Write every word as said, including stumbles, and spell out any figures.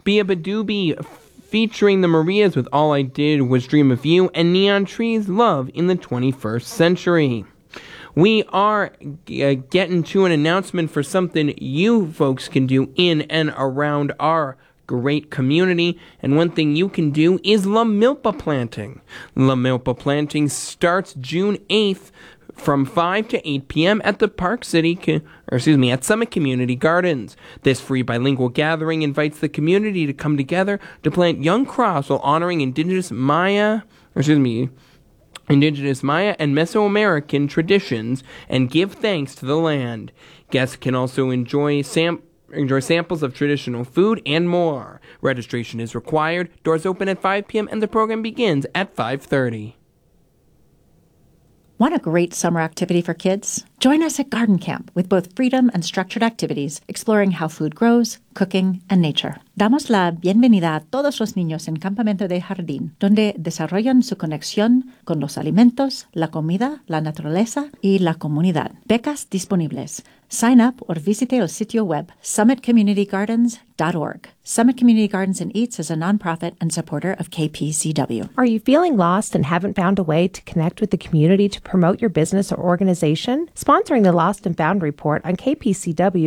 Beabadoobie featuring the Marias with All I Did Was Dream of You, and Neon Trees, Love in the twenty-first Century. We are uh, getting to an announcement for something you folks can do in and around our great community, and one thing you can do is La Milpa planting. La Milpa planting starts June eighth from five to eight p.m. at the Park City, co- or excuse me, at Summit Community Gardens. This free bilingual gathering invites the community to come together to plant young crops while honoring indigenous Maya, or excuse me, Indigenous Maya and Mesoamerican traditions and give thanks to the land. Guests can also enjoy sam- enjoy samples of traditional food and more. Registration is required. Doors open at five p.m. and the program begins at five thirty. Want a great summer activity for kids? Join us at Garden Camp with both freedom and structured activities exploring how food grows, cooking, and nature. Damos la bienvenida a todos los niños en Campamento de Jardín, donde desarrollan su conexión con los alimentos, la comida, la naturaleza y la comunidad. Becas disponibles. Sign up or visite el sitio web summit community gardens dot org. Summit Community Gardens and Eats is a nonprofit and supporter of K P C W. Are you feeling lost and haven't found a way to connect with the community to promote your business or organization? Sponsoring the Lost and Found report on K P C W